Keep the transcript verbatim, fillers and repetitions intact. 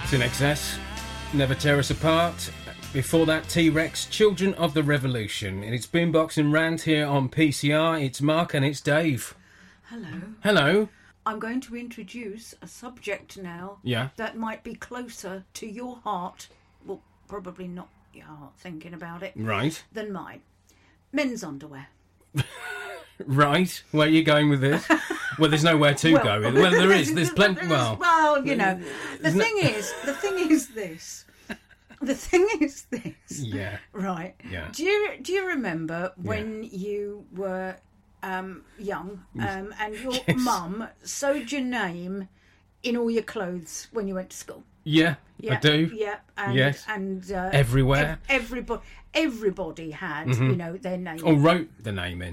To N X S, Never Tear Us Apart. Before that, T-Rex, Children of the Revolution. And it's Boombox and Rant here on P C R. It's Mark and it's Dave. Hello. Hello. I'm going to introduce a subject now Yeah. that might be closer to your heart, well, probably not your heart thinking about it, Right. than mine. Men's underwear. Right. Where are you going with this? Well, there's nowhere to Well, go. Well, there is. There's plenty. Well, well, you know, the thing is, the thing is this. The thing is this. yeah. Right. Yeah. Do you do you remember when you were um, young um, and your Yes. mum sewed your name in all your clothes when you went to school? Yeah, Yeah, I do. Yeah, and, Yes. and uh, Everywhere. ev- everybody, everybody had, you know, their name. Or wrote the name in.